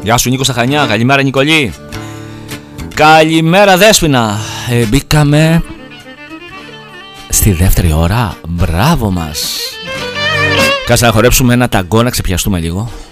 Γεια σου Νίκο στα Χανιά, καλημέρα Νικολή. Καλημέρα Δέσποινα. Μπήκαμε στη δεύτερη ώρα. Μπράβο μας. Κάτσε να χορέψουμε ένα ταγκό να ξεπιαστούμε λίγο.